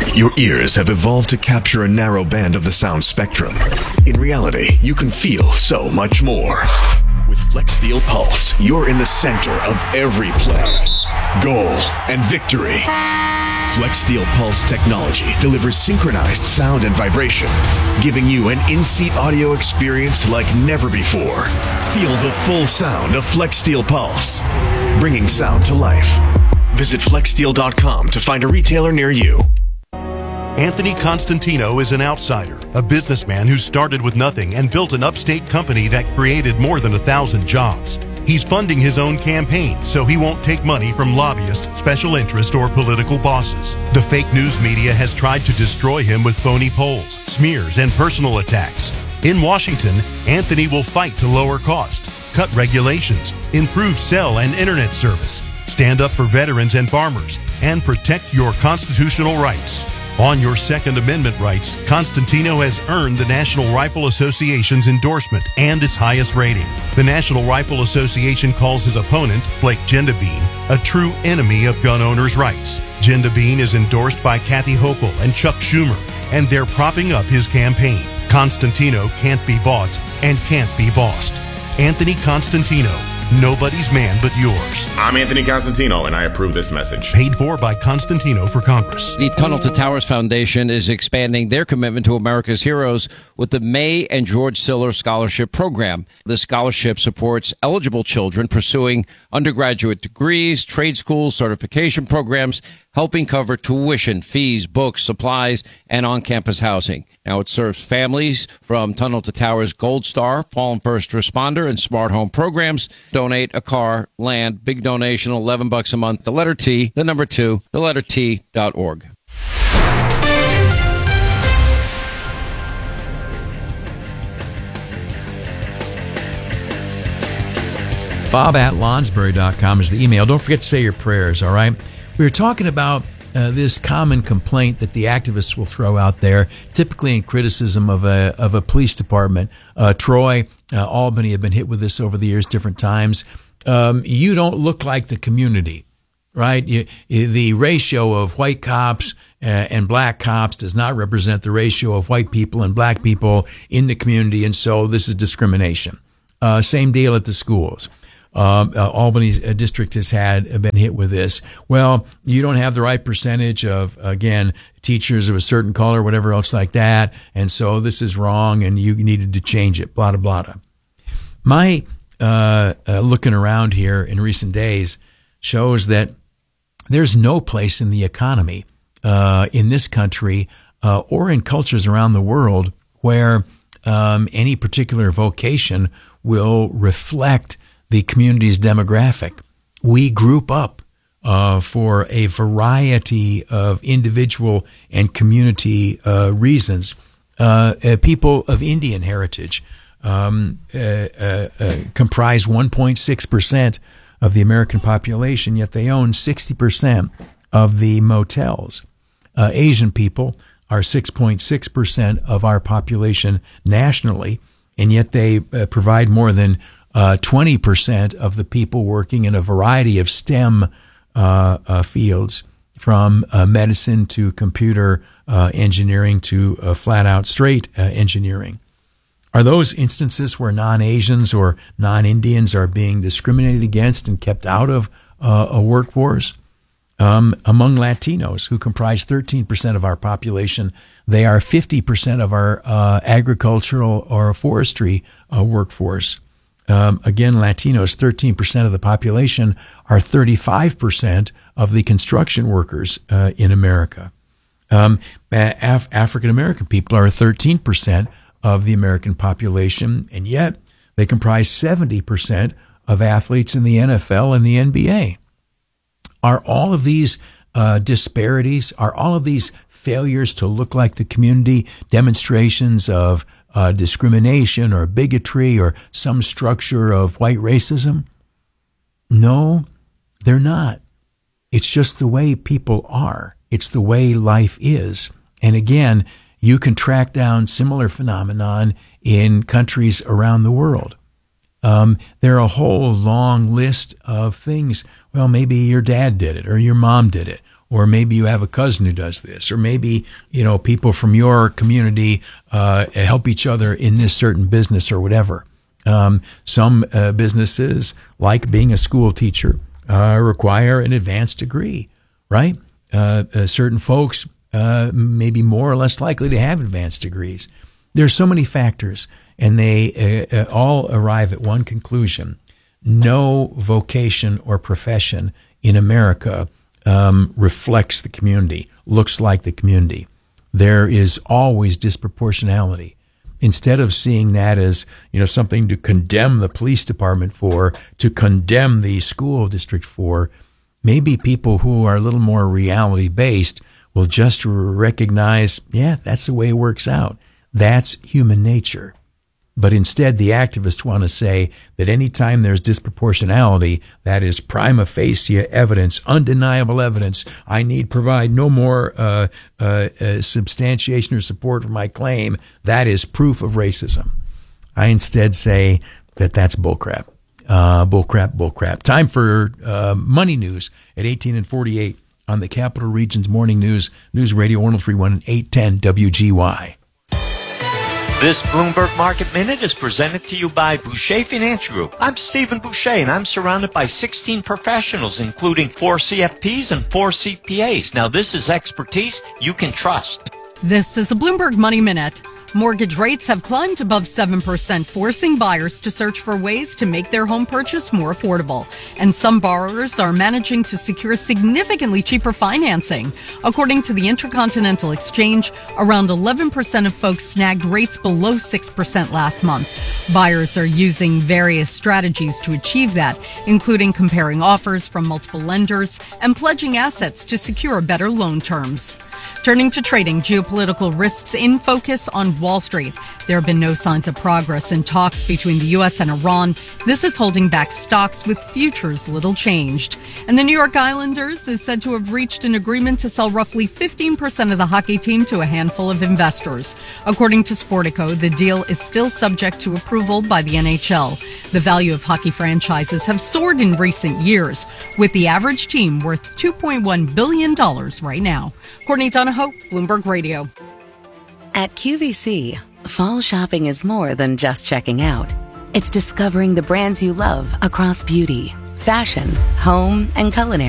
Your ears have evolved to capture a narrow band of the sound spectrum. In reality, you can feel so much more. With FlexSteel Pulse, you're in the center of every play, goal, and victory. FlexSteel Pulse technology delivers synchronized sound and vibration, giving you an in-seat audio experience like never before. Feel the full sound of FlexSteel Pulse, bringing sound to life. Visit flexsteel.com to find a retailer near you. Anthony Constantino is an outsider, a businessman who started with nothing and built an upstate company that created more than 1,000 jobs. He's funding his own campaign so he won't take money from lobbyists, special interest, or political bosses. The fake news media has tried to destroy him with phony polls, smears, and personal attacks. In Washington, Anthony will fight to lower costs, cut regulations, improve cell and internet service, stand up for veterans and farmers, and protect your constitutional rights. On your Second Amendment rights, Constantino has earned the National Rifle Association's endorsement and its highest rating. The National Rifle Association calls his opponent, Blake Gendabine, a true enemy of gun owners' rights. Gendabine is endorsed by Kathy Hochul and Chuck Schumer, and they're propping up his campaign. Constantino can't be bought and can't be bossed. Anthony Constantino, nobody's man but yours. I'm Anthony Constantino, and I approve this message. Paid for by Constantino for Congress. The Tunnel to Towers Foundation is expanding their commitment to America's heroes with the May and George Siller Scholarship Program. The scholarship supports eligible children pursuing undergraduate degrees, trade schools, certification programs, helping cover tuition, fees, books, supplies, and on-campus housing. Now it serves families from Tunnel to Towers Gold Star, Fallen First Responder, and Smart Home programs. Donate a car, land, big donation, $11 a month. The letter T, the number 2, the letter T.org. Bob@lonsbury.com is the email. Don't forget to say your prayers, all right? We were talking about this common complaint that the activists will throw out there, typically in criticism of a police department. Troy, Albany have been hit with this over the years, different times. You don't look like the community, right? The ratio of white cops and black cops does not represent the ratio of white people and black people in the community, and so this is discrimination. Same deal at the schools. Albany's district has been hit with this. Well, you don't have the right percentage of, again, teachers of a certain color, whatever else like that, and so this is wrong, and you needed to change it, blah, blah, blah. My looking around here in recent days shows that there's no place in the economy in this country or in cultures around the world where any particular vocation will reflect the community's demographic. We group up for a variety of individual and community reasons. People of Indian heritage comprise 1.6% of the American population, yet they own 60% of the motels. Asian people are 6.6% of our population nationally, and yet they provide more than 20% of the people working in a variety of STEM fields, from medicine to computer engineering to flat-out straight engineering. Are those instances where non-Asians or non-Indians are being discriminated against and kept out of a workforce? Among Latinos, who comprise 13% of our population, they are 50% of our agricultural or forestry workforce. Again, Latinos, 13% of the population, are 35% of the construction workers in America. African American people are 13% of the American population, and yet they comprise 70% of athletes in the NFL and the NBA. Are all of these disparities, are all of these failures to look like the community demonstrations of discrimination or bigotry or some structure of white racism? No, they're not. It's just the way people are. It's the way life is. And again, you can track down similar phenomenon in countries around the world. There are a whole long list of things. Well, maybe your dad did it, or your mom did it, or maybe you have a cousin who does this, or maybe, people from your community help each other in this certain business or whatever. Some businesses, like being a school teacher, require an advanced degree, right? Certain folks may be more or less likely to have advanced degrees. There's so many factors, and they all arrive at one conclusion. No vocation or profession in America reflects the community, looks like the community. There is always disproportionality. Instead of seeing that as, something to condemn the police department for, to condemn the school district for, maybe people who are a little more reality-based will just recognize, that's the way it works out. That's human nature. But instead, the activists want to say that anytime there's disproportionality, that is prima facie evidence, undeniable evidence. I need provide no more substantiation or support for my claim. That is proof of racism. I instead say that that's bullcrap. Bullcrap. Time for money news at 18 and 48 on the Capital Region's Morning News Radio 103.1 and 810 WGY. This Bloomberg Market Minute is presented to you by Boucher Financial Group. I'm Stephen Boucher, and I'm surrounded by 16 professionals, including 4 CFPs and 4 CPAs. Now, this is expertise you can trust. This is a Bloomberg Money Minute. Mortgage rates have climbed above 7%, forcing buyers to search for ways to make their home purchase more affordable. And some borrowers are managing to secure significantly cheaper financing. According to the Intercontinental Exchange, around 11% of folks snagged rates below 6% last month. Buyers are using various strategies to achieve that, including comparing offers from multiple lenders and pledging assets to secure better loan terms. Turning to trading, geopolitical risks in focus on Wall Street. There have been no signs of progress in talks between the U.S. and Iran. This is holding back stocks with futures little changed. And the New York Islanders is said to have reached an agreement to sell roughly 15% of the hockey team to a handful of investors. According to Sportico, the deal is still subject to approval by the NHL. The value of hockey franchises have soared in recent years, with the average team worth $2.1 billion right now. Courtney Donahoe, Bloomberg Radio. At QVC, fall shopping is more than just checking out. It's discovering the brands you love across beauty, fashion, home, and culinary.